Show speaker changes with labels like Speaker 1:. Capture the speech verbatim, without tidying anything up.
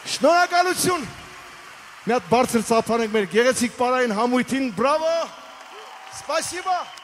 Speaker 1: Շնորհակալություն։ Մի հատ բարձր ծափանենք մեր գեղեցիկ պարային համույթին։ Բրավո։ Սպասիբա։